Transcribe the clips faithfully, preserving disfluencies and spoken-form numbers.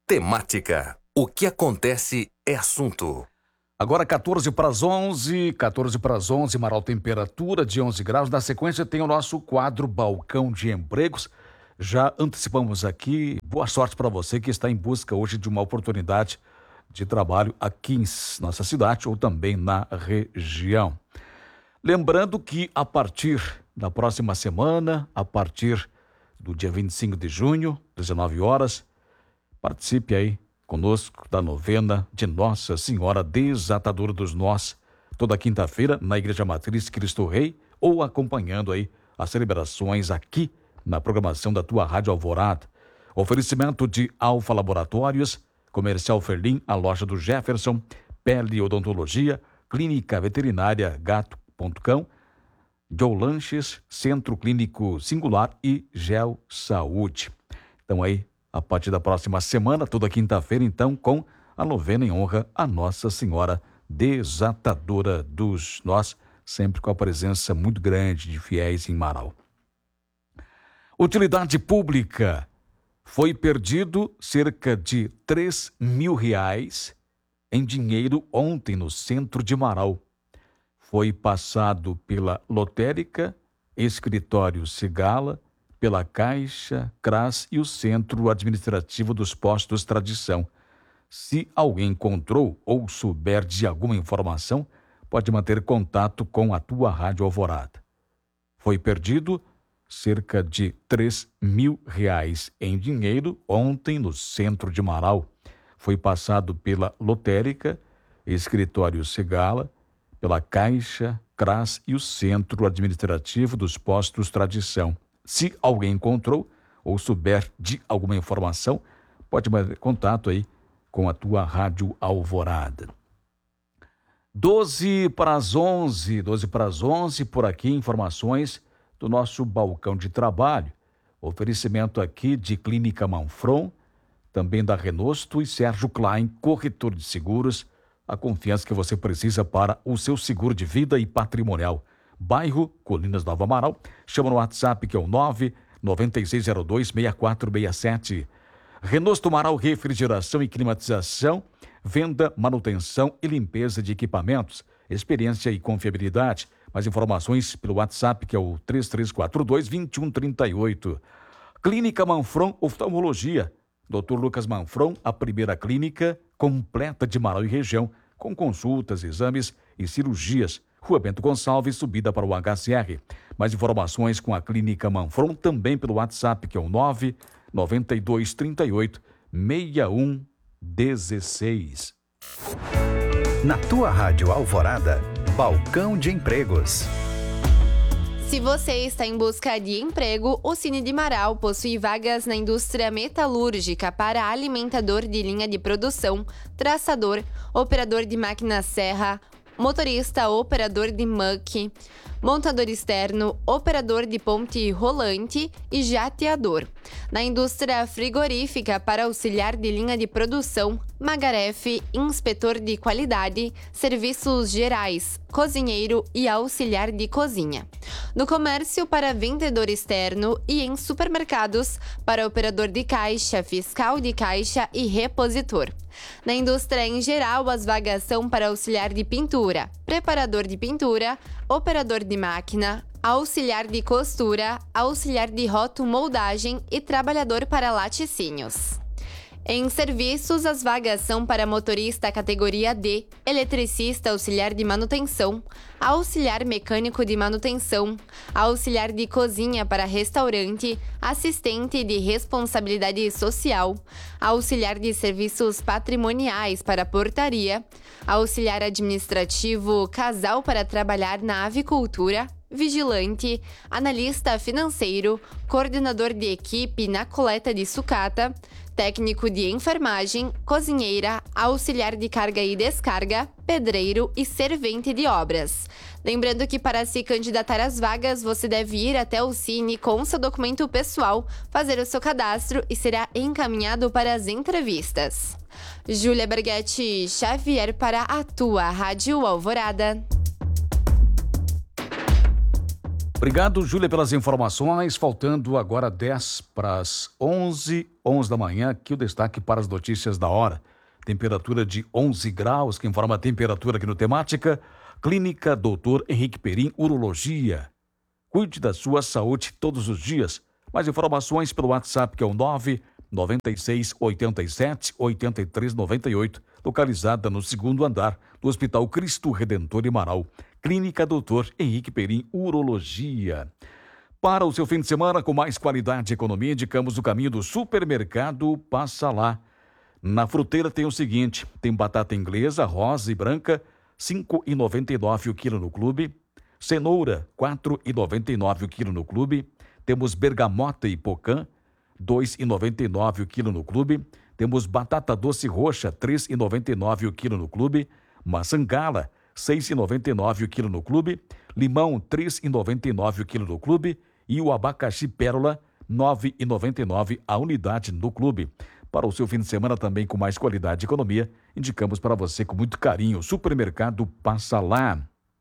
Temática. O que acontece é assunto. Agora quatorze para as onze, quatorze para as onze, Marau, temperatura de onze graus. Na sequência tem o nosso quadro Balcão de Empregos. Já antecipamos aqui, boa sorte para você que está em busca hoje de uma oportunidade de trabalho aqui em nossa cidade ou também na região. Lembrando que a partir da próxima semana, a partir do dia vinte e cinco de junho, dezenove horas, participe aí conosco da novena de Nossa Senhora Desatadora dos Nós, toda quinta-feira na Igreja Matriz Cristo Rei, ou acompanhando aí as celebrações aqui na programação da tua Rádio Alvorada. Oferecimento de Alfa Laboratórios, Comercial Ferlim, a loja do Jefferson, Pele Odontologia, Clínica Veterinária Gato ponto cão, Joe Lanches, Centro Clínico Singular e Gel Saúde. Então aí, a partir da próxima semana, toda quinta-feira, então, com a novena em honra a Nossa Senhora Desatadora dos Nós, sempre com a presença muito grande de fiéis em Marau. Utilidade pública. Foi perdido cerca de três mil reais em dinheiro ontem no centro de Marau. Foi passado pela lotérica, escritório Cigala, pela Caixa, CRAS e o Centro Administrativo dos Postos Tradição. Se alguém encontrou ou souber de alguma informação, pode manter contato com a tua Rádio Alvorada. Foi perdido cerca de três mil reais em dinheiro ontem no centro de Marau. Foi passado pela lotérica, escritório Cigala, pela Caixa, CRAS e o Centro Administrativo dos Postos Tradição. Se alguém encontrou ou souber de alguma informação, pode manter contato aí com a tua Rádio Alvorada. doze para as onze, doze para as onze, por aqui informações do nosso balcão de trabalho. Oferecimento aqui de Clínica Manfron, também da Renosto e Sérgio Klein, corretor de seguros, a confiança que você precisa para o seu seguro de vida e patrimonial. Bairro Colinas Nova Amaral, chama no WhatsApp que é o nove nove seis zero dois seis quatro seis sete. Renosto Amaral, refrigeração e climatização, venda, manutenção e limpeza de equipamentos, experiência e confiabilidade. Mais informações pelo WhatsApp que é o três três quatro dois, dois um três oito. Clínica Manfron Oftalmologia, doutor Lucas Manfron, a primeira clínica completa de Marau e região, com consultas, exames e cirurgias. Rua Bento Gonçalves, subida para o H C R. Mais informações com a Clínica Manfron também pelo WhatsApp, que é o nove nove dois três oito, seis um um seis. Na tua Rádio Alvorada, Balcão de Empregos. Se você está em busca de emprego, o Cine de Marau possui vagas na indústria metalúrgica para alimentador de linha de produção, traçador, operador de máquina serra, motorista operador de muck, montador externo, operador de ponte rolante e jateador. Na indústria frigorífica para auxiliar de linha de produção, magarefe, inspetor de qualidade, serviços gerais, cozinheiro e auxiliar de cozinha. No comércio para vendedor externo e em supermercados para operador de caixa, fiscal de caixa e repositor. Na indústria em geral, as vagas são para auxiliar de pintura, preparador de pintura, operador de máquina, auxiliar de costura, auxiliar de rotomoldagem e trabalhador para laticínios. Em serviços, as vagas são para motorista categoria D, eletricista auxiliar de manutenção, auxiliar mecânico de manutenção, auxiliar de cozinha para restaurante, assistente de responsabilidade social, auxiliar de serviços patrimoniais para portaria, auxiliar administrativo casal para trabalhar na avicultura, vigilante, analista financeiro, coordenador de equipe na coleta de sucata, técnico de enfermagem, cozinheira, auxiliar de carga e descarga, pedreiro e servente de obras. Lembrando que para se candidatar às vagas, você deve ir até o Cine com seu documento pessoal, fazer o seu cadastro e será encaminhado para as entrevistas. Júlia Berghetti Xavier para a tua Rádio Alvorada. Obrigado, Júlia, pelas informações. Faltando agora dez para as onze, onze da manhã, aqui o destaque para as notícias da hora. Temperatura de onze graus, que informa a temperatura aqui no Temática. Clínica doutor Henrique Perim, Urologia. Cuide da sua saúde todos os dias. Mais informações pelo WhatsApp, que é o nove nove seis oito sete oito três nove oito, localizada no segundo andar do Hospital Cristo Redentor em Marau. Clínica doutor Henrique Perim, Urologia. Para o seu fim de semana com mais qualidade e economia, indicamos o caminho do Supermercado Passa Lá. Na fruteira tem o seguinte: tem batata inglesa, rosa e branca, cinco reais e noventa e nove centavos o quilo no clube. Cenoura, quatro reais e noventa e nove centavos o quilo no clube. Temos bergamota e pocã, dois reais e noventa e nove centavos o quilo no clube. Temos batata doce roxa, três reais e noventa e nove centavos o quilo no clube. Maçã gala, seis reais e noventa e nove centavos o quilo no clube. Limão, três reais e noventa e nove centavos o quilo no clube. E o abacaxi pérola, nove reais e noventa e nove centavos a unidade no clube. Para o seu fim de semana também com mais qualidade e economia, indicamos para você com muito carinho. Supermercado Passa Lá.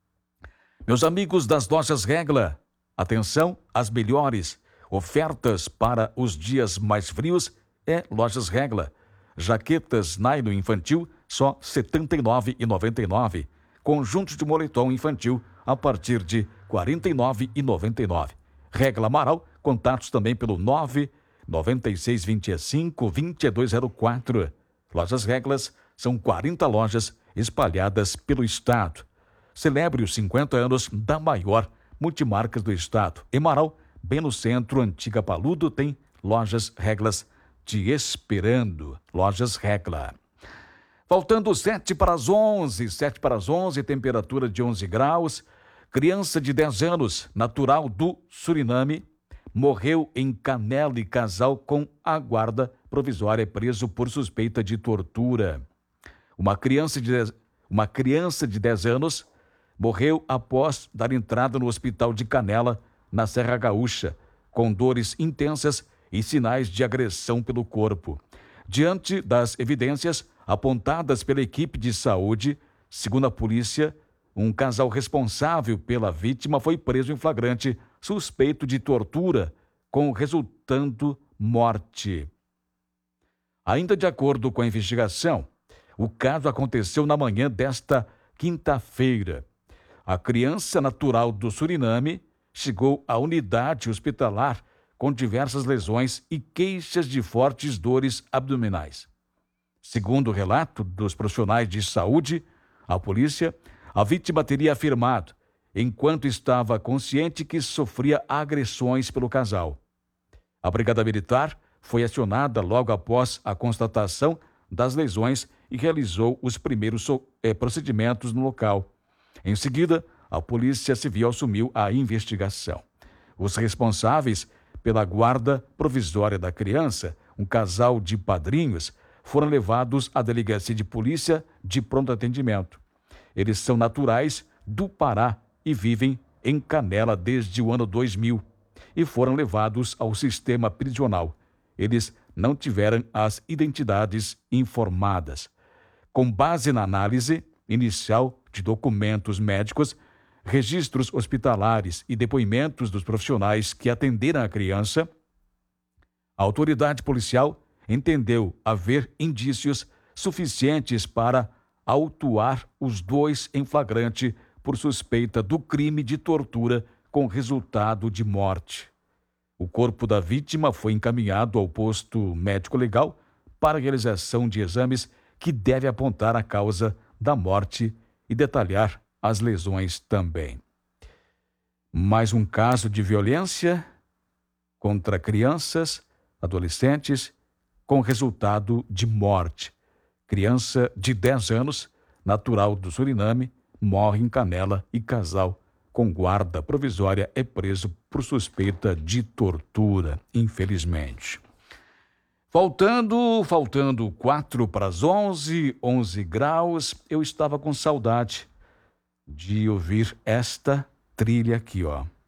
Meus amigos das lojas Regla, atenção, as melhores ofertas para os dias mais frios é Lojas Regla. Jaquetas nylon infantil, só setenta e nove reais e noventa e nove centavos. Conjunto de moletom infantil, a partir de quarenta e nove reais e noventa e nove centavos. Regla Amaral, contatos também pelo nove nove seis dois cinco dois dois zero quatro. Lojas Reglas, são quarenta lojas espalhadas pelo estado. Celebre os cinquenta anos da maior multimarcas do estado. Em Marau, bem no centro, Antiga Paludo, tem Lojas Reglas te esperando. Lojas Regla. Faltando sete para as onze, sete para as onze, temperatura de onze graus. Criança de dez anos, natural do Suriname, morreu em Canela e casal com a guarda provisória é preso por suspeita de tortura. Uma criança de dez, uma criança de dez anos morreu após dar entrada no hospital de Canela, na Serra Gaúcha, com dores intensas e sinais de agressão pelo corpo. Diante das evidências apontadas pela equipe de saúde, segundo a polícia, um casal responsável pela vítima foi preso em flagrante, suspeito de tortura, com resultando morte. Ainda de acordo com a investigação, o caso aconteceu na manhã desta quinta-feira. A criança natural do Suriname chegou à unidade hospitalar com diversas lesões e queixas de fortes dores abdominais. Segundo o relato dos profissionais de saúde, a polícia, a vítima teria afirmado, enquanto estava consciente, que sofria agressões pelo casal. A Brigada Militar foi acionada logo após a constatação das lesões e realizou os primeiros eh, procedimentos no local. Em seguida, a Polícia Civil assumiu a investigação. Os responsáveis pela guarda provisória da criança, um casal de padrinhos, foram levados à Delegacia de Polícia de Pronto Atendimento. Eles são naturais do Pará e vivem em Canela desde o ano dois mil e foram levados ao sistema prisional. Eles não tiveram as identidades informadas. Com base na análise inicial de documentos médicos, registros hospitalares e depoimentos dos profissionais que atenderam a criança, a autoridade policial entendeu haver indícios suficientes para autuar os dois em flagrante por suspeita do crime de tortura com resultado de morte. O corpo da vítima foi encaminhado ao posto médico legal para realização de exames que deve apontar a causa da morte e detalhar as lesões também. Mais um caso de violência contra crianças, adolescentes, com resultado de morte. Criança de dez anos, natural do Suriname, morre em Canela e casal com guarda provisória é preso por suspeita de tortura, infelizmente. Faltando, faltando quatro para as onze, onze graus, eu estava com saudade de ouvir esta trilha aqui, ó.